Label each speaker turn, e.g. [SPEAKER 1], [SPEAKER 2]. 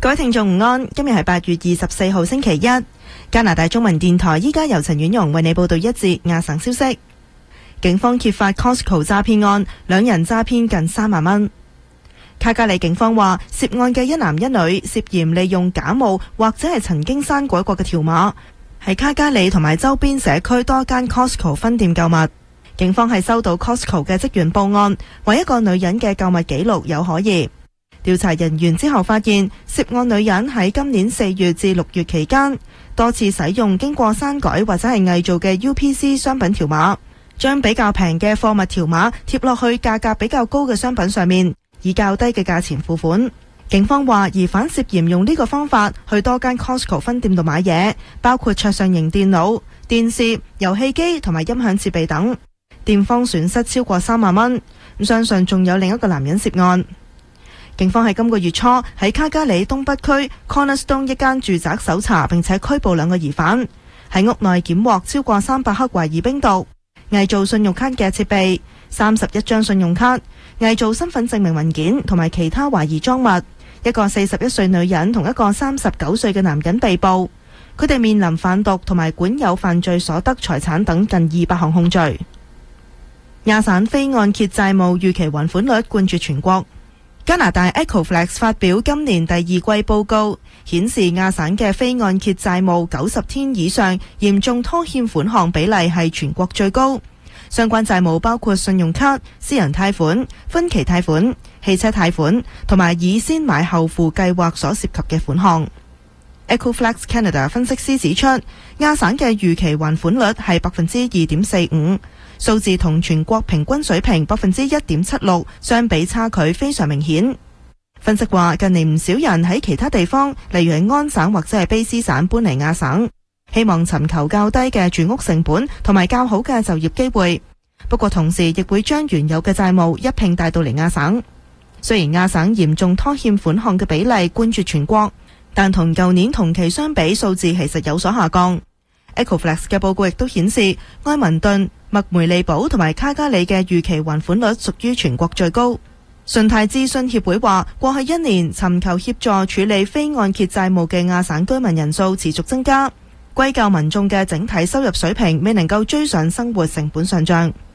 [SPEAKER 1] 各位聽眾午安，今日係8月24號星期一，加拿大中文電台依家由陳婉容為你報道一節亞省消息。警方揭發 Costco 詐騙案，兩人詐騙近3萬蚊。卡加里警方話，涉案嘅一男一女涉嫌利用假冒或者係曾經刪改過嘅條碼，喺卡加里同埋周邊社區多間 Costco 分店購物。警方係收到 Costco 嘅職員報案，話一個女人嘅購物記錄有可疑。調查人員之後發現，涉案女人喺今年4月至6月期間，多次使用經過刪改或者係偽造嘅 UPC 商品條碼，將比較平嘅貨物條碼貼落去價格比較高嘅商品上面，以較低嘅價錢付款。警方話，疑犯涉嫌用呢個方法去多間 Costco 分店度買嘢，包括桌上型電腦、電視、遊戲機同埋音響設備等。店方損失超過3萬蚊，相信仲有另一個男人涉案。警方喺今個月初喺卡加里東北區 Cornerstone 一間住宅搜查，並且拘捕2個疑犯，喺屋內檢獲超過300克懷疑冰毒、偽造信用卡嘅設備、31張信用卡、偽造身份證明文件同埋其他懷疑贓物。一個41歲女人同一個39歲嘅男人被捕，佢哋面臨販毒同埋管有犯罪所得財產等近200項控罪。亞省非按揭債務預期還款率冠絕全國。加拿大 Ecoflex 發表今年第2季報告，顯示亞省嘅非按揭債務90天以上嚴重拖欠款項比例係全國最高。相關債務包括信用卡、私人貸款、分期貸款、汽車貸款同埋以先買後付計劃所涉及嘅款項。Ecoflex Canada 分析師指出，亞省嘅預期還款率係 2.45%，數字同全國平均水平 1.76% 相比差距非常明顯。分析話，近年唔少人喺其他地方，例如係安省或者係卑斯省搬嚟亞省，希望尋求較低嘅住屋成本同埋較好嘅就業機會。不過同時亦會將原有嘅債務一併帶到嚟亞省。雖然亞省嚴重拖欠款項嘅比例冠絕全國，但同舊年同期相比，數字其實有所下降。Ecoflex 嘅報告亦都顯示，埃文頓、麥梅利堡同埋卡加里嘅預期還款率屬於全國最高。信貸諮詢協會話，過去1年尋求協助處理非按揭債務嘅亞省居民人數持續增加，歸咎民眾嘅整體收入水平未能夠追上生活成本上漲。